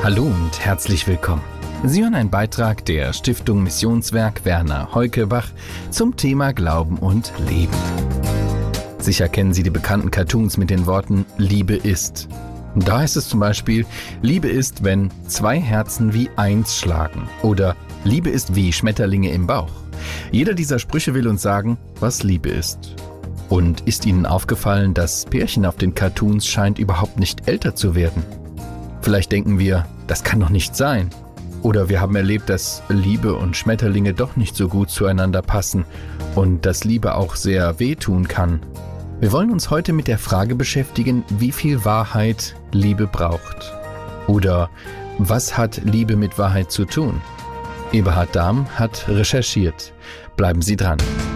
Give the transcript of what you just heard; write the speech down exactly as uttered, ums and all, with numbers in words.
Hallo und herzlich willkommen. Sie hören einen Beitrag der Stiftung Missionswerk Werner Heukebach zum Thema Glauben und Leben. Sicher kennen Sie die bekannten Cartoons mit den Worten Liebe ist. Da heißt es zum Beispiel, Liebe ist, wenn zwei Herzen wie eins schlagen. Oder Liebe ist wie Schmetterlinge im Bauch. Jeder dieser Sprüche will uns sagen, was Liebe ist. Und ist Ihnen aufgefallen, das Pärchen auf den Cartoons scheint überhaupt nicht älter zu werden? Vielleicht denken wir, das kann doch nicht sein. Oder wir haben erlebt, dass Liebe und Schmetterlinge doch nicht so gut zueinander passen und dass Liebe auch sehr wehtun kann. Wir wollen uns heute mit der Frage beschäftigen, wie viel Wahrheit Liebe braucht. Oder was hat Liebe mit Wahrheit zu tun? Eberhard Dahm hat recherchiert. Bleiben Sie dran.